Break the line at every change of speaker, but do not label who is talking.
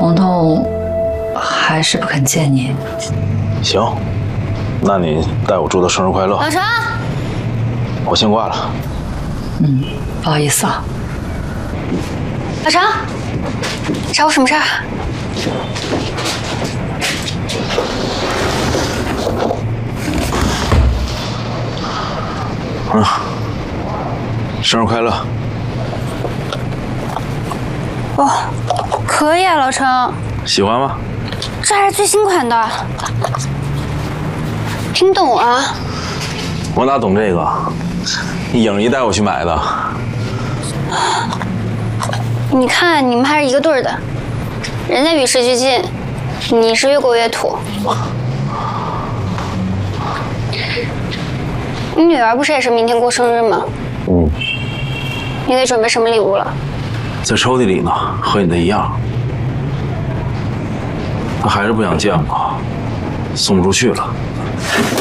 彤彤还是不肯见你。
行，那你代我祝他生日快乐。
老程，
我先挂了。
不好意思啊。
老程，找我什么事儿？
生日快乐。
哦，可以啊，老程，
喜欢吗？
这还是最新款的，听懂啊？
我哪懂这个？影一带我去买的。
你看，你们还是一个队儿的，人家与时俱进，你是越过越土。你女儿不是也是明天过生日吗？你得准备什么礼物了？
在抽屉里呢，和你的一样。他还是不想见我，送不出去了。